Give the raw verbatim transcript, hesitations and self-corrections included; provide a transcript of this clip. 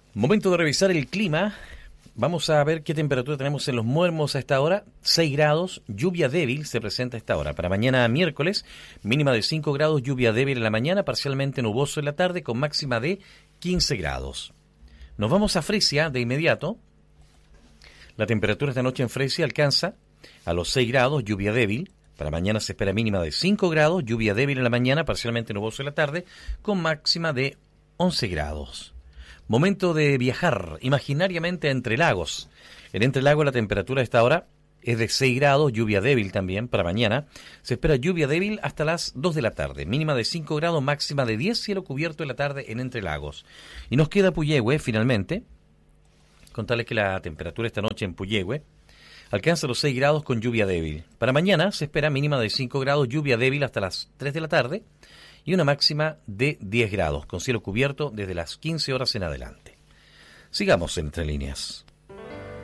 Momento de revisar el clima. Vamos a ver qué temperatura tenemos en Los Muermos a esta hora. seis grados, lluvia débil se presenta a esta hora. Para mañana miércoles, mínima de cinco grados, lluvia débil en la mañana, parcialmente nuboso en la tarde, con máxima de quince grados. Nos vamos a Fresia de inmediato. La temperatura esta noche en Fresia alcanza a los seis grados, lluvia débil. Para mañana se espera mínima de cinco grados, lluvia débil en la mañana, parcialmente nuboso en la tarde, con máxima de once grados. Momento de viajar imaginariamente a Entre Lagos. En Entre Lagos la temperatura a esta hora es de seis grados, lluvia débil también para mañana. Se espera lluvia débil hasta las dos de la tarde, mínima de cinco grados, máxima de diez, cielo cubierto en la tarde en Entre Lagos. Y nos queda Puyehue finalmente. Contarles que la temperatura esta noche en Puyehue alcanza los seis grados con lluvia débil. Para mañana se espera mínima de cinco grados, lluvia débil hasta las tres de la tarde y una máxima de diez grados, con cielo cubierto desde las quince horas en adelante. Sigamos en Entre Líneas.